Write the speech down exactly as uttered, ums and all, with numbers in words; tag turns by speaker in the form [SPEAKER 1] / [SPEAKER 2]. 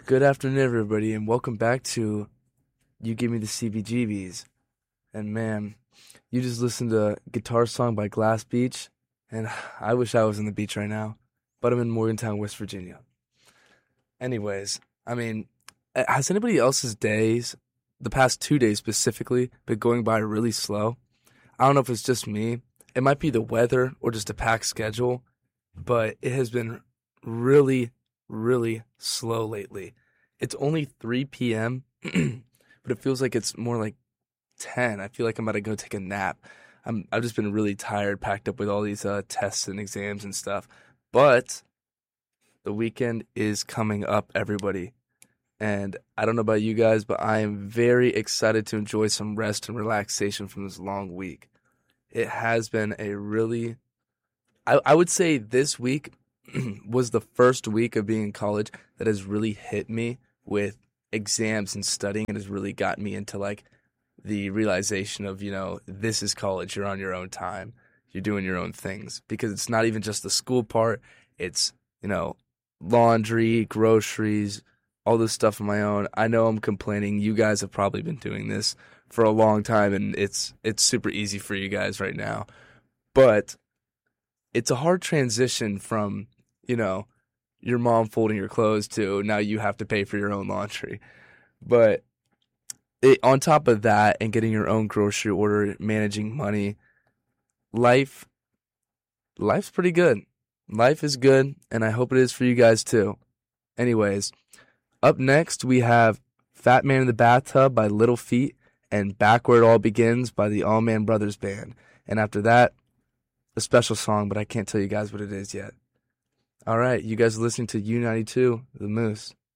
[SPEAKER 1] Good afternoon, everybody, and welcome back to You Give Me the C B G Bs. And man, you just listened to a guitar song by Glass Beach, and I wish I was on the beach right now, but I'm in Morgantown, West Virginia. Anyways, I mean, uh, has anybody else's days, the past two days specifically, been going by really slow? I don't know if it's just me. It might be the weather or just a packed schedule, but it has been really, really slow lately. It's only three p.m., but it feels like it's more like ten. I feel like I'm about to go take a nap. I'm, I've just been really tired, packed up with all these uh, tests and exams and stuff. But the weekend is coming up, everybody. And I don't know about you guys, but I am very excited to enjoy some rest and relaxation from this long week. It has been a really, I, I would say this week was the first week of being in college that has really hit me with exams and studying. It has really gotten me into like the realization of, you know, this is college. You're on your own time. You're doing your own things because it's not even just the school part. It's, you know, laundry, groceries, all this stuff on my own. I know I'm complaining. You guys have probably been doing this for a long time, and it's it's super easy for you guys right now. But it's a hard transition from, you know, your mom folding your clothes to now you have to pay for your own laundry. But it, on top of that and getting your own grocery order, managing money, life, life's pretty good. Life is good, and I hope it is for you guys too. Anyways, up next we have Fat Man in the Bathtub by Little Feat and Back Where It All Begins by the Allman Brothers Band. And after that, a special song, but I can't tell you guys what it is yet. All right, you guys are listening to U ninety-two, The Moose.